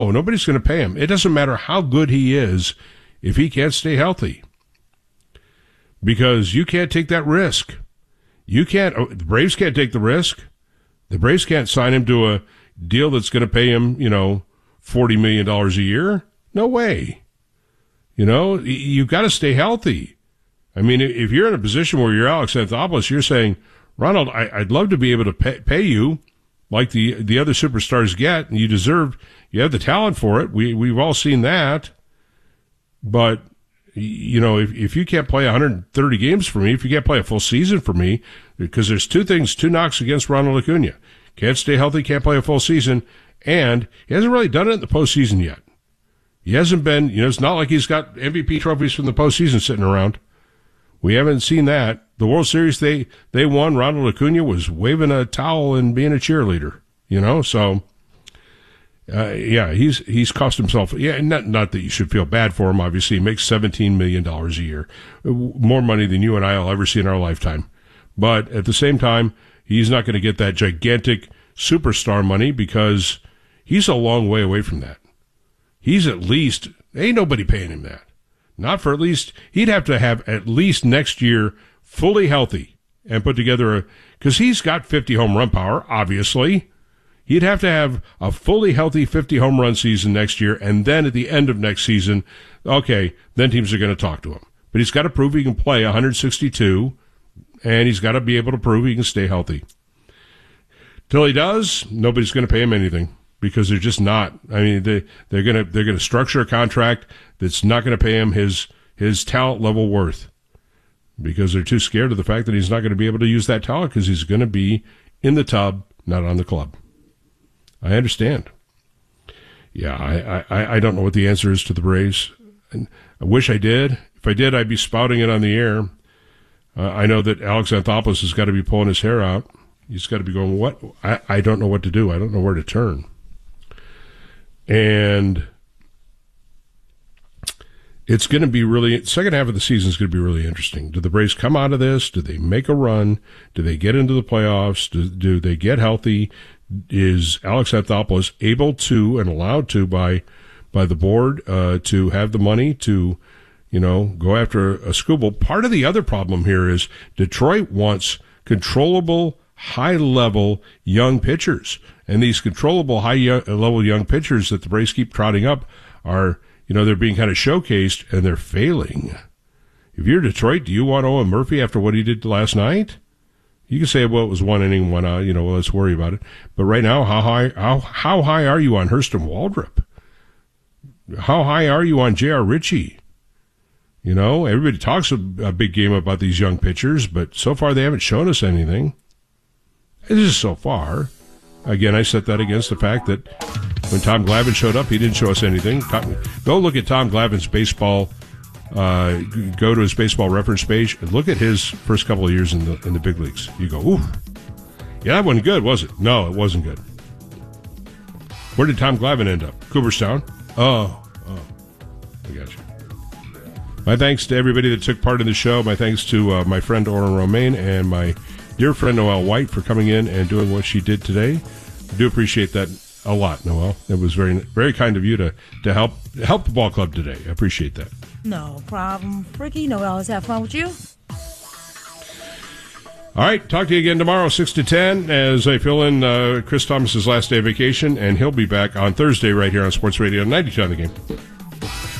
nobody's going to pay him. It doesn't matter how good he is if he can't stay healthy. Because you can't take that risk. The Braves can't take the risk. The Braves can't sign him to a deal that's going to pay him, $40 million a year. No way. You've got to stay healthy. I mean, if you're in a position where you're Alex Anthopoulos, you're saying, Ronald, I'd love to be able to pay you like the other superstars get, and you have the talent for it. We've all seen that. But, if you can't play 130 games for me, if you can't play a full season for me, because there's two knocks against Ronald Acuna. Can't stay healthy, can't play a full season, and he hasn't really done it in the postseason yet. He hasn't been, it's not like he's got MVP trophies from the postseason sitting around. We haven't seen that. The World Series they won, Ronald Acuna was waving a towel and being a cheerleader, so he's cost himself. Yeah, not that you should feel bad for him. Obviously, he makes $17 million a year, more money than you and I will ever see in our lifetime. But at the same time, he's not going to get that gigantic superstar money because he's a long way away from that. He's ain't nobody paying him that. Not for he'd have to have at least next year fully healthy and put together because he's got 50 home run power, obviously. He'd have to have a fully healthy 50 home run season next year, and then at the end of next season, okay, then teams are going to talk to him. But he's got to prove he can play 162, and he's got to be able to prove he can stay healthy. Till he does, nobody's going to pay him anything because they're just not. I mean, they're going to structure a contract that's not going to pay him his talent level worth because they're too scared of the fact that he's not going to be able to use that talent because he's going to be in the tub, not on the club. I understand. Yeah, I don't know what the answer is to the Braves. I wish I did. If I did, I'd be spouting it on the air. I know that Alex Anthopoulos has got to be pulling his hair out. He's got to be going, what? I don't know what to do. I don't know where to turn. And it's going to be second half of the season is going to be really interesting. Do the Braves come out of this? Do they make a run? Do they get into the playoffs? Do they get healthy? Is Alex Anthopoulos able to and allowed to by the board to have the money to, go after a Skubal? Part of the other problem here is Detroit wants controllable, high-level young pitchers. And these controllable, high-level young pitchers that the Braves keep trotting up are, they're being kind of showcased, and they're failing. If you're Detroit, do you want Owen Murphy after what he did last night? You can say, well, it was one inning, one out, well, let's worry about it. But right now, how high are you on Hurston Waldrop? How high are you on J.R. Ritchie? Everybody talks a big game about these young pitchers, but so far they haven't shown us anything. This is so far. Again, I set that against the fact that when Tom Glavine showed up, he didn't show us anything. Go look at Tom Glavine's baseball. Go to his baseball reference page and look at his first couple of years in the big leagues. You go, ooh, yeah, that wasn't good, was it? No, it wasn't good. Where did Tom Glavine end up? Cooperstown? Oh, I got you. My thanks to everybody that took part in the show. My thanks to my friend Oren Romaine and my dear friend Noelle White for coming in and doing what she did today. I do appreciate that a lot, Noelle. It was very, very kind of you to help the ball club today. I appreciate that. No problem. Ricky, I always have fun with you. All right, talk to you again tomorrow, 6 to 10, as I fill in Chris Thomas's last day of vacation, and he'll be back on Thursday right here on Sports Radio 92 on the Game.